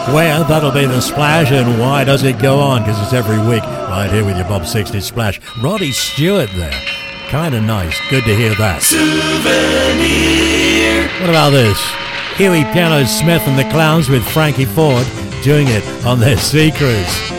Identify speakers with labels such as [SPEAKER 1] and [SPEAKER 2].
[SPEAKER 1] Where that'll be the Splash, and why does it go on? Because it's every week right here with your Bob 60 Splash. Roddy Stewart there. Kind of nice. Good to hear that.
[SPEAKER 2] Souvenir.
[SPEAKER 1] What about this? Huey Piano Smith and the Clowns with Frankie Ford doing it on their Sea Cruise.